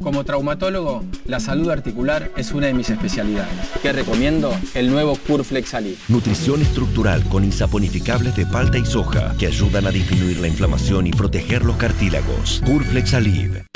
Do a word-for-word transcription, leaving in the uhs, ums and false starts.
Como traumatólogo, la salud articular es una de mis especialidades. ¿Qué recomiendo? El nuevo Curflex Alib. Nutrición estructural con insaponificables de palta y soja que ayudan a disminuir la inflamación y proteger los cartílagos. Curflex Alib.